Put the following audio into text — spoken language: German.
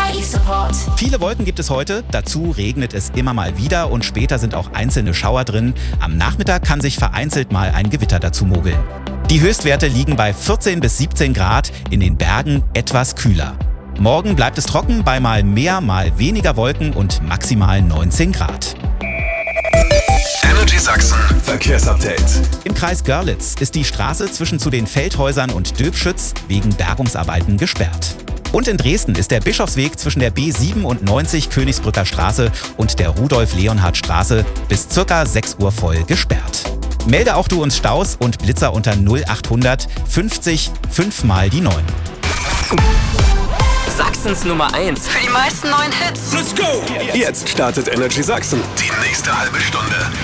KI-Support. Viele Wolken gibt es heute, dazu regnet es immer mal wieder und später sind auch einzelne Schauer drin. Am Nachmittag kann sich vereinzelt mal ein Gewitter dazu mogeln. Die Höchstwerte liegen bei 14 bis 17 Grad, in den Bergen etwas kühler. Morgen bleibt es trocken bei mal mehr, mal weniger Wolken und maximal 19 Grad. Energy Sachsen Verkehrsupdate. Im Kreis Görlitz ist die Straße zwischen zu den Feldhäusern und Döbschütz wegen Bergungsarbeiten gesperrt. Und in Dresden ist der Bischofsweg zwischen der B97 Königsbrücker Straße und der Rudolf-Leonhard-Straße bis ca. 6 Uhr voll gesperrt. Melde auch du uns Staus und Blitzer unter 0800 50 5 mal die 9. Sachsens Nummer 1. Für die meisten neuen Hits. Let's go! Jetzt startet Energy Sachsen. Die nächste halbe Stunde.